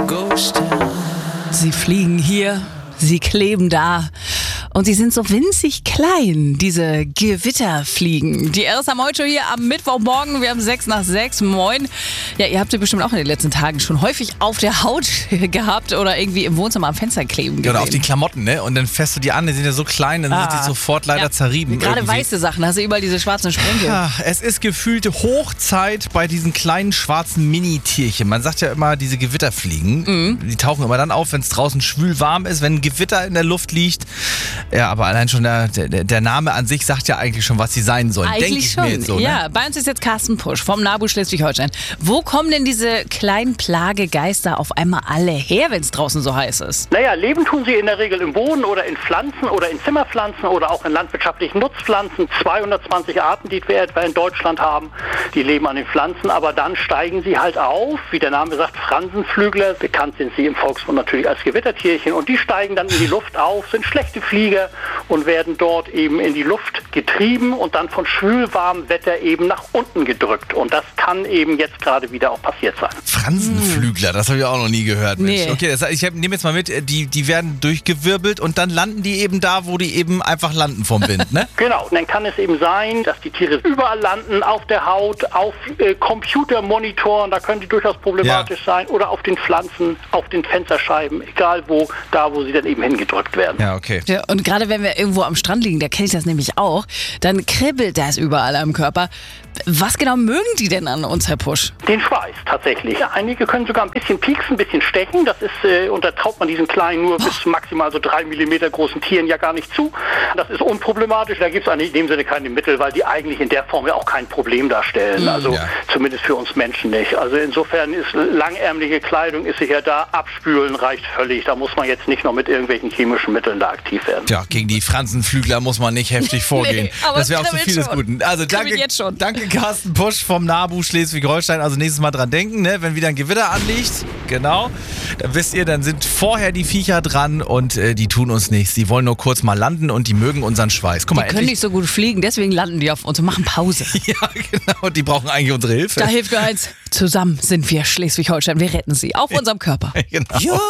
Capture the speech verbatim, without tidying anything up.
Sie fliegen hier, sie kleben da. Und sie sind so winzig klein, diese Gewitterfliegen. Die R S M heute hier am Mittwochmorgen. Wir haben sechs nach sechs. Moin. Ja, ihr habt sie bestimmt auch in den letzten Tagen schon häufig auf der Haut gehabt oder irgendwie im Wohnzimmer am Fenster kleben gesehen. Oder auf die Klamotten, ne? Und dann fährst du die an, die sind ja so klein, dann Ah. sind die sofort leider Ja. zerrieben. Gerade irgendwie. weiße Sachen, hast du überall diese schwarzen Sprenkel. Ja, es ist gefühlte Hochzeit bei diesen kleinen schwarzen Mini-Tierchen. Man sagt ja immer, diese Gewitterfliegen, Mhm. die tauchen immer dann auf, wenn es draußen schwül warm ist, wenn ein Gewitter in der Luft liegt. Ja, aber allein schon der, der, der Name an sich sagt ja eigentlich schon, was sie sein sollen. Denk Eigentlich ich schon. mir jetzt so, Ja, ne? bei uns ist jetzt Carsten Pusch vom NABU Schleswig-Holstein. Wo kommen denn diese kleinen Plagegeister auf einmal alle her, wenn es draußen so heiß ist? Naja, leben tun sie in der Regel im Boden oder in Pflanzen oder in Zimmerpflanzen oder auch in landwirtschaftlichen Nutzpflanzen. zweihundertzwanzig Arten, die wir etwa in Deutschland haben, die leben an den Pflanzen. Aber dann steigen sie halt auf, wie der Name sagt, Fransenflügler. Bekannt sind sie im Volksmund natürlich als Gewittertierchen. Und die steigen dann in die Luft auf, sind schlechte Flieger und werden dort eben in die Luft getrieben und dann von schwülwarmem Wetter eben nach unten gedrückt. Und das kann eben jetzt gerade wieder auch passiert sein. Fransenflügler, das habe ich auch noch nie gehört. Mensch. Nee. Okay, das, ich nehme jetzt mal mit, die, die werden durchgewirbelt und dann landen die eben da, wo die eben einfach landen vom Wind, ne? Genau, und dann kann es eben sein, dass die Tiere überall landen, auf der Haut, auf äh, Computermonitoren, da können die durchaus problematisch sein, oder auf den Pflanzen, auf den Fensterscheiben, egal wo, da wo sie dann eben hingedrückt werden. Ja, okay. Ja, und gerade wenn wir irgendwo am Strand liegen, da kenne ich das nämlich auch, dann kribbelt das überall am Körper. Was genau mögen die denn an uns, Herr Pusch? Den Schweiß tatsächlich. Einige können sogar ein bisschen pieksen, ein bisschen stechen. Das ist, äh, und da traut man diesen kleinen, nur bis maximal so drei Millimeter großen Tieren ja gar nicht zu. Das ist unproblematisch. Da gibt es in dem Sinne keine Mittel, weil die eigentlich in der Form ja auch kein Problem darstellen. Also Ja. zumindest für uns Menschen nicht. Also insofern ist langärmliche Kleidung ist sicher da. Abspülen reicht völlig. Da muss man jetzt nicht noch mit irgendwelchen chemischen Mitteln da aktiv werden. Ja, gegen die Fransenflügler muss man nicht heftig vorgehen. Nee, aber das wäre auch es zu kribbelt viel des schon. Guten. Also danke, Kribbelt jetzt schon. danke Carsten Pusch vom NABU Schleswig-Holstein. Also nächstes Mal dran denken, ne? Wenn wieder ein Gewitter anliegt, genau, dann wisst ihr, dann sind vorher die Viecher dran und äh, die tun uns nichts. Die wollen nur kurz mal landen und die mögen unseren Schweiß. Guck mal, Die können endlich. nicht so gut fliegen, deswegen landen die auf uns und machen Pause. Ja, genau, die brauchen eigentlich unsere Hilfe. Da hilft nur eins. Zusammen sind wir Schleswig-Holstein. Wir retten sie auf unserem Körper. Genau.